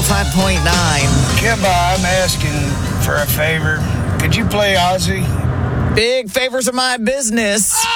105.9. Kimba, I'm asking for a favor. Could you play Ozzy? Big favors are my business.